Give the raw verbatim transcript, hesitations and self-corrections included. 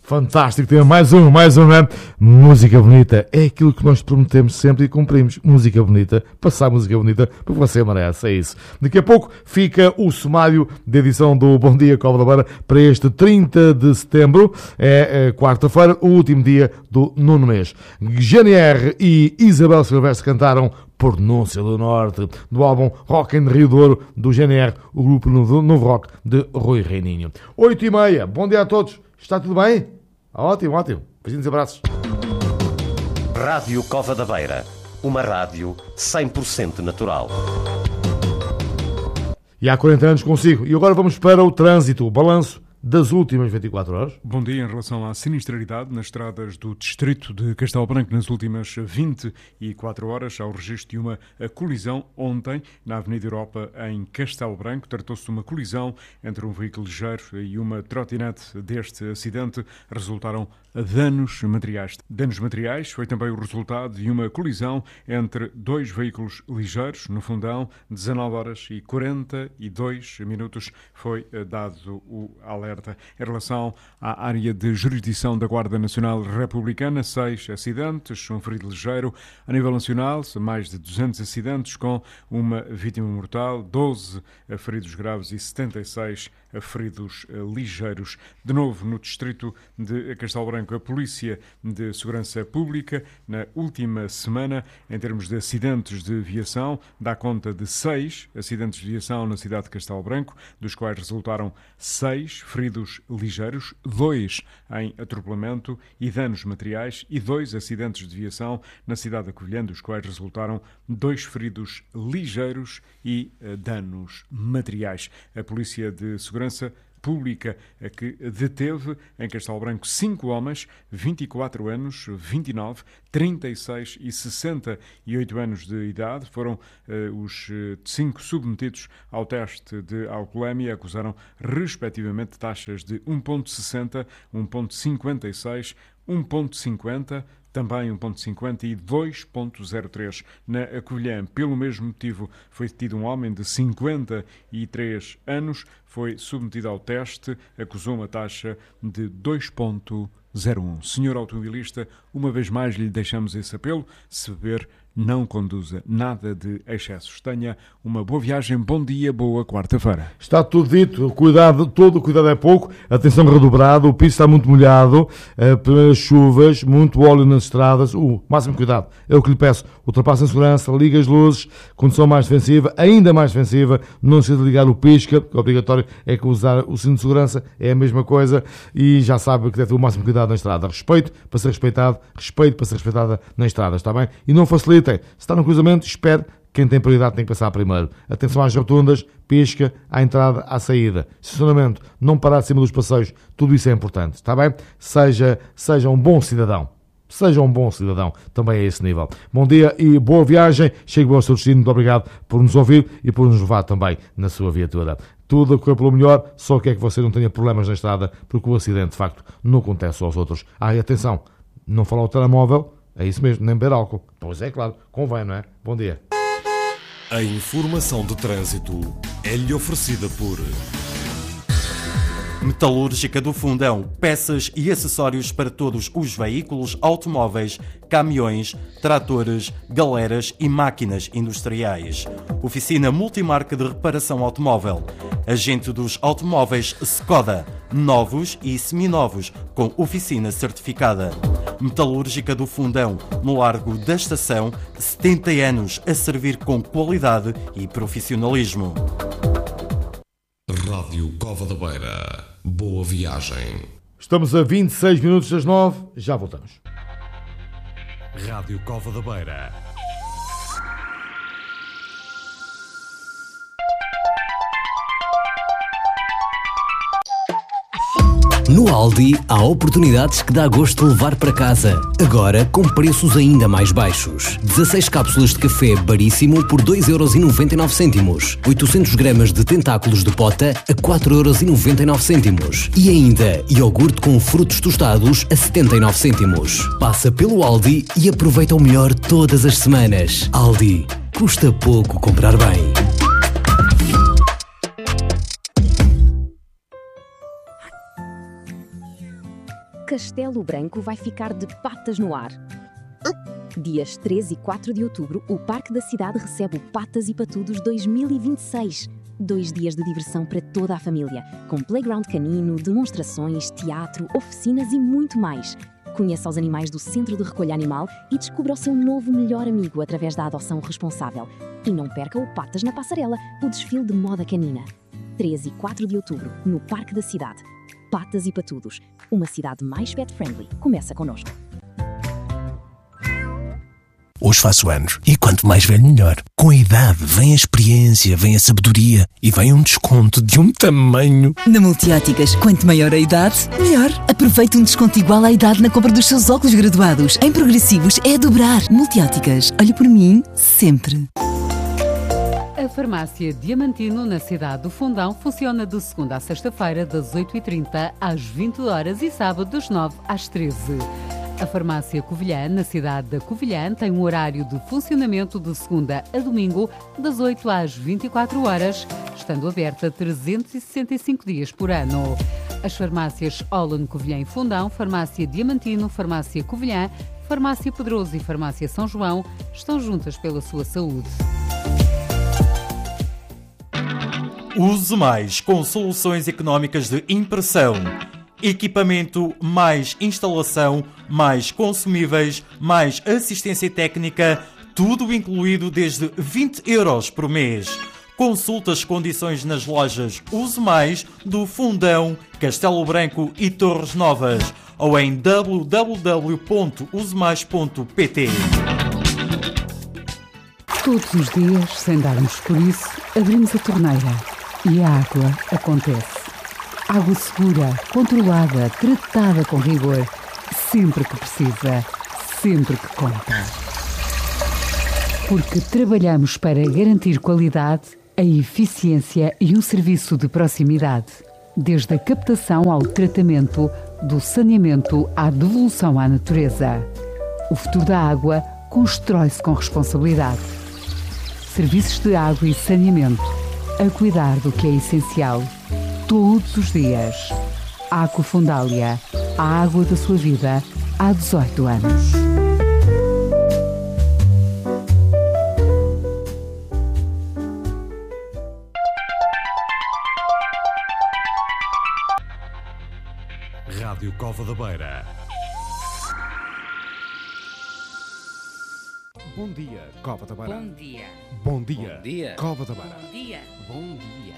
Fantástico, tem mais um, mais um, né? Música bonita é aquilo que nós prometemos sempre e cumprimos. Música bonita, passar música bonita, porque você merece, é isso. Daqui a pouco fica o sumário da edição do Bom Dia Cova da Beira para este trinta de setembro, é, é quarta-feira, o último dia do nono mês. G N R e Isabel Silvestre cantaram Pronúncia do Norte, do álbum Rock in Rio de Ouro, do G N R, o grupo Novo, Novo Rock de Rui Reininho. Oito e meia, bom dia a todos, está tudo bem? Ótimo, ótimo. Beijinhos e abraços. Rádio Cova da Beira, uma rádio cem por cento natural. E há quarenta anos consigo. E agora vamos para o trânsito, o balanço das últimas vinte e quatro horas. Bom dia. Em relação à sinistralidade nas estradas do distrito de Castelo Branco nas últimas vinte e quatro horas, há o registro de uma colisão ontem na Avenida Europa em Castelo Branco. Tratou-se de uma colisão entre um veículo ligeiro e uma trotinete. Deste acidente resultaram danos materiais. Danos materiais foi também o resultado de uma colisão entre dois veículos ligeiros no Fundão. dezanove horas e quarenta e dois minutos foi dado o alerta. Em relação à área de jurisdição da Guarda Nacional Republicana, seis acidentes, um ferido ligeiro. A nível nacional, mais de duzentos acidentes com uma vítima mortal, doze feridos graves e setenta e seis feridos ligeiros. De novo, no distrito de Castelo Branco, a Polícia de Segurança Pública, na última semana, em termos de acidentes de viação, dá conta de seis acidentes de viação na cidade de Castelo Branco, dos quais resultaram seis feridos ligeiros, dois em atropelamento e danos materiais e dois acidentes de viação na cidade de Covilhã, dos quais resultaram dois feridos ligeiros e uh, danos materiais. A Polícia de Segurança Pública que deteve em Castelo Branco cinco homens, vinte e quatro anos, vinte e nove, trinta e seis e sessenta e oito anos de idade. Foram uh, os uh, cinco submetidos ao teste de alcoolemia, acusaram respectivamente taxas de um vírgula sessenta, um vírgula cinquenta e seis, um vírgula cinquenta, também um vírgula cinquenta e dois vírgula zero três. Na Covilhã, pelo mesmo motivo, foi detido um homem de cinquenta e três anos, foi submetido ao teste, acusou uma taxa de dois vírgula zero um. Senhor automobilista, uma vez mais lhe deixamos esse apelo: se beber, não conduza, nada de excessos. Tenha uma boa viagem, bom dia, boa quarta-feira. Está tudo dito, cuidado, todo cuidado é pouco, atenção redobrada, o piso está muito molhado, eh, pelas chuvas, muito óleo nas estradas, o máximo cuidado, é o que lhe peço, ultrapassa em segurança, liga as luzes, condução mais defensiva, ainda mais defensiva, não se de ligar o pisca, que é obrigatório, é que usar o cinto de segurança, é a mesma coisa, e já sabe que deve ter o máximo cuidado na estrada. Respeito para ser respeitado, respeito para ser respeitada na estrada, está bem? E não facilite. Se está no cruzamento, espere. Quem tem prioridade tem que passar primeiro. Atenção às rotundas, pisca, à entrada, à saída. Estacionamento, não parar de cima dos passeios. Tudo isso é importante, está bem? Seja, seja um bom cidadão. Seja um bom cidadão, também a esse nível. Bom dia e boa viagem. Chegue ao seu destino. Muito obrigado por nos ouvir e por nos levar também na sua viatura. Tudo a correr pelo melhor, só quer que você não tenha problemas na estrada, porque o acidente, de facto, não acontece aos outros. Ah, e atenção, não falar ao telemóvel. É isso mesmo, nem beber álcool. Pois é, claro, convém, não é? Bom dia. A informação de trânsito é-lhe oferecida por Metalúrgica do Fundão, peças e acessórios para todos os veículos, automóveis, caminhões, tratores, galeras e máquinas industriais. Oficina multimarca de reparação automóvel. Agente dos automóveis Skoda, novos e seminovos, com oficina certificada. Metalúrgica do Fundão, no Largo da Estação, setenta anos a servir com qualidade e profissionalismo. Rádio Cova da Beira. Boa viagem. Estamos a vinte e seis minutos das nove, já voltamos. Rádio Cova da Beira. No Aldi há oportunidades que dá gosto de levar para casa. Agora com preços ainda mais baixos. dezasseis cápsulas de café Baríssimo por dois euros e noventa e nove cêntimos. oitocentos gramas de tentáculos de pota a quatro euros e noventa e nove cêntimos. E ainda iogurte com frutos tostados a setenta e nove cêntimos. Passa pelo Aldi e aproveita o melhor todas as semanas. Aldi. Custa pouco comprar bem. Castelo Branco vai ficar de patas no ar. Dias três e quatro de outubro, o Parque da Cidade recebe o Patas e Patudos dois mil e vinte e seis. Dois dias de diversão para toda a família, com playground canino, demonstrações, teatro, oficinas e muito mais. Conheça os animais do Centro de Recolha Animal e descubra o seu novo melhor amigo através da adoção responsável. E não perca o Patas na Passarela, o desfile de moda canina. três e quatro de outubro, no Parque da Cidade. Patas e Patudos, uma cidade mais pet-friendly. Começa connosco. Hoje faço anos e quanto mais velho melhor. Com a idade vem a experiência, vem a sabedoria e vem um desconto de um tamanho. Na Multióticas, quanto maior a idade, melhor. Aproveite um desconto igual à idade na compra dos seus óculos graduados. Em progressivos é a dobrar. Multióticas, olhe por mim sempre. A Farmácia Diamantino, na cidade do Fundão, funciona de segunda a sexta-feira, das oito e trinta às vinte horas e sábado, das nove às treze. A Farmácia Covilhã, na cidade da Covilhã, tem um horário de funcionamento de segunda a domingo, das oito às vinte e quatro horas, estando aberta trezentos e sessenta e cinco dias por ano. As farmácias Olan Covilhã e Fundão, Farmácia Diamantino, Farmácia Covilhã, Farmácia Pedroso e Farmácia São João estão juntas pela sua saúde. Use Mais com soluções económicas de impressão. Equipamento, mais instalação, mais consumíveis, mais assistência técnica, tudo incluído desde vinte euros por mês. Consulte as condições nas lojas Use Mais do Fundão, Castelo Branco e Torres Novas ou em w w w ponto use mais ponto p t. Todos os dias, sem darmos por isso, abrimos a torneira e a água acontece. Água segura, controlada, tratada com rigor, sempre que precisa, sempre que conta. Porque trabalhamos para garantir qualidade, a eficiência e um serviço de proximidade. Desde a captação ao tratamento, do saneamento à devolução à natureza. O futuro da água constrói-se com responsabilidade. Serviços de água e saneamento, a cuidar do que é essencial. Todos os dias. Água Fundália, a água da sua vida, há dezoito anos. Rádio Cova da Beira. Bom dia, Cova da Beira. Bom dia. Bom dia, Bom dia. Cova da Beira. Bom dia. Bom dia.